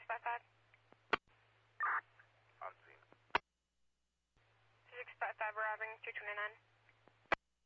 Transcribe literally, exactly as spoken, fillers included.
five five. On scene. two six five five, we're having two twenty-nine.